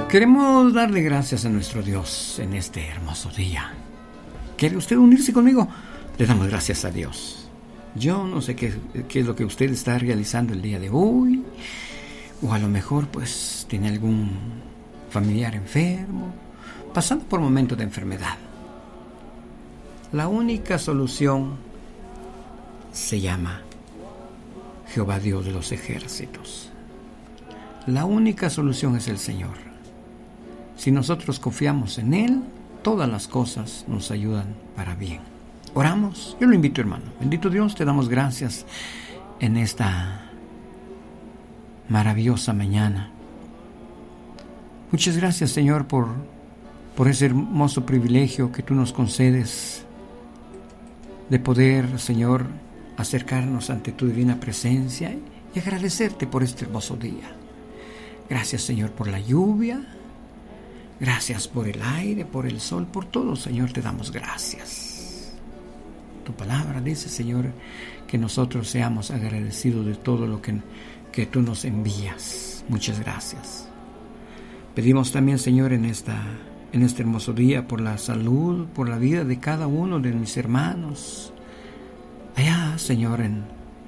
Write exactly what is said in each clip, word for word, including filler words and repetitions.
Queremos darle gracias a nuestro Dios en este hermoso día. ¿Quiere usted unirse conmigo? Le damos gracias a Dios. Yo no sé qué, qué es lo que usted está realizando el día de hoy, o a lo mejor pues tiene algún familiar enfermo, pasando por momentos de enfermedad. La única solución se llama Jehová Dios de los ejércitos. La única solución es el Señor. Si nosotros confiamos en Él, todas las cosas nos ayudan para bien. Oramos. Yo lo invito, hermano. Bendito Dios, te damos gracias en esta maravillosa mañana. Muchas gracias, Señor, por, por ese hermoso privilegio que tú nos concedes de poder, Señor, acercarnos ante tu divina presencia y agradecerte por este hermoso día. Gracias, Señor, por la lluvia. Gracias por el aire, por el sol, por todo, Señor, te damos gracias. Tu palabra dice, Señor, que nosotros seamos agradecidos de todo lo que, que tú nos envías. Muchas gracias. Pedimos también, Señor, en, esta, en este hermoso día, por la salud, por la vida de cada uno de mis hermanos. Allá, Señor, en,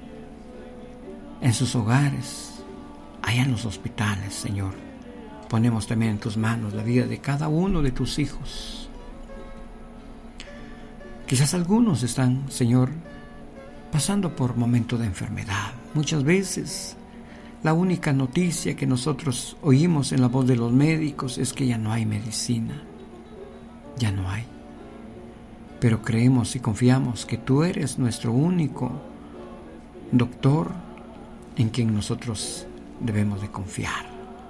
en sus hogares, allá en los hospitales, Señor. Ponemos también en tus manos la vida de cada uno de tus hijos. Quizás algunos están, Señor, pasando por momentos de enfermedad. Muchas veces la única noticia que nosotros oímos en la voz de los médicos es que ya no hay medicina. Ya no hay. Pero creemos y confiamos que tú eres nuestro único doctor en quien nosotros debemos de confiar.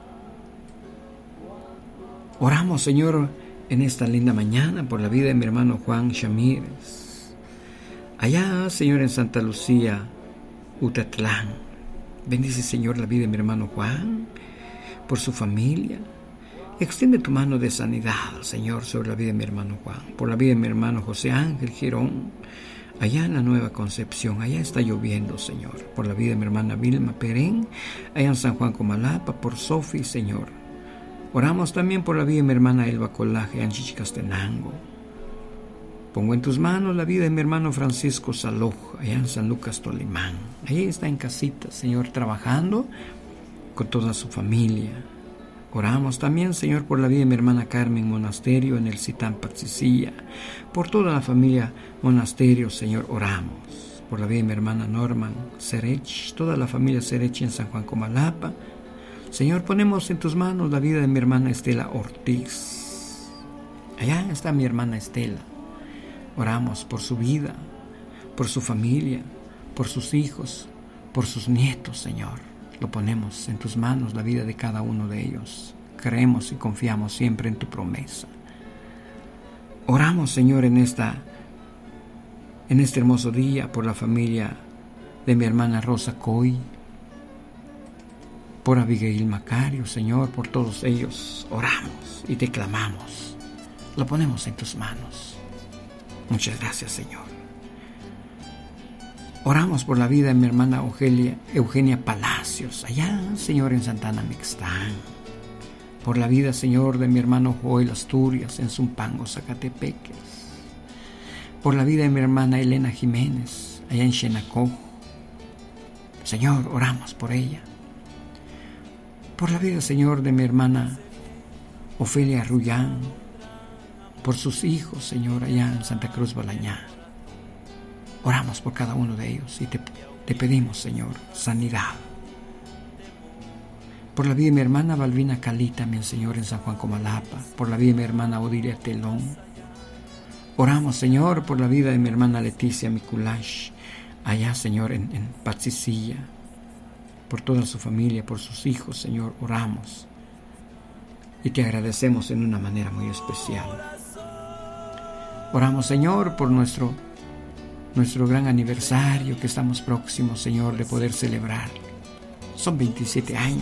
Oramos, Señor, en esta linda mañana por la vida de mi hermano Juan Chamírez. Allá, Señor, en Santa Lucía, Utatlán. Bendice, Señor, la vida de mi hermano Juan, por su familia. Extiende tu mano de sanidad, Señor, sobre la vida de mi hermano Juan. Por la vida de mi hermano José Ángel Girón. Allá en la Nueva Concepción, allá está lloviendo, Señor. Por la vida de mi hermana Vilma Perén, allá en San Juan Comalapa, por Sofi, Señor. Oramos también por la vida de mi hermana Elba Colaje, en Chichicastenango. Pongo en tus manos la vida de mi hermano Francisco Saloj, allá en San Lucas Tolimán. Ahí está en casita, Señor, trabajando con toda su familia. Oramos también, Señor, por la vida de mi hermana Carmen Monasterio, en el Citán Patsicilla. Por toda la familia Monasterio, Señor, oramos. Por la vida de mi hermana Norman Serech, toda la familia Serech en San Juan Comalapa. Señor, ponemos en tus manos la vida de mi hermana Estela Ortiz. Allá está mi hermana Estela. Oramos por su vida, por su familia, por sus hijos, por sus nietos, Señor. Lo ponemos en tus manos, la vida de cada uno de ellos. Creemos y confiamos siempre en tu promesa. Oramos, Señor, en, esta, en este hermoso día por la familia de mi hermana Rosa Coy, por Abigail Macario, Señor, por todos ellos. Oramos y te clamamos. Lo ponemos en tus manos. Muchas gracias, Señor. Oramos por la vida de mi hermana Eugenia, Eugenia Palacios, allá, Señor, en Santana Mixtán. Por la vida, Señor, de mi hermano Joel Asturias, en Zumpango, Zacatepeques. Por la vida de mi hermana Elena Jiménez, allá en Xenacoj. Señor, oramos por ella. Por la vida, Señor, de mi hermana Ofelia Rullán, por sus hijos, Señor, allá en Santa Cruz Balañá. Oramos por cada uno de ellos y te, te pedimos, Señor, sanidad. Por la vida de mi hermana Balbina Calita, mi Señor, en San Juan Comalapa. Por la vida de mi hermana Odilia Telón. Oramos, Señor, por la vida de mi hermana Leticia Miculash, allá, Señor, en, en Patsicilla. Por toda su familia, por sus hijos, Señor, oramos. Y te agradecemos en una manera muy especial. Oramos, Señor, por nuestro, nuestro gran aniversario que estamos próximos, Señor, de poder celebrar. Son veintisiete años.